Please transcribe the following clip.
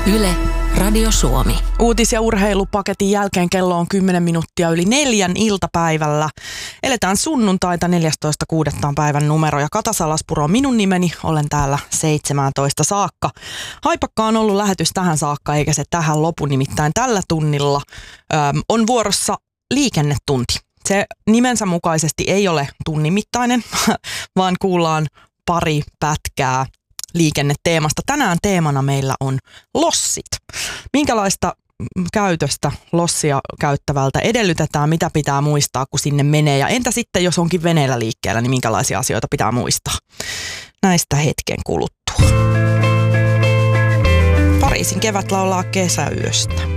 Yle, Radio Suomi. Uutis- ja urheilupaketin jälkeen kello on 10 minuuttia yli 4 iltapäivällä. Eletään sunnuntaita 14.6. päivän numero ja Kata Salaspuro on minun nimeni. Olen täällä 17 saakka. Haipakka on ollut lähetys tähän saakka eikä se tähän lopu, nimittäin tällä tunnilla on vuorossa liikennetunti. Se nimensä mukaisesti ei ole tunnimittainen, vaan kuullaan pari pätkää liikenneteemasta. Tänään teemana meillä on lossit. Minkälaista käytöstä lossia käyttävältä edellytetään, mitä pitää muistaa, kun sinne menee? Ja entä sitten, jos onkin veneellä liikkeellä, niin minkälaisia asioita pitää muistaa? Näistä hetken kuluttua. Pariisin kevät laulaa kesäyöstä.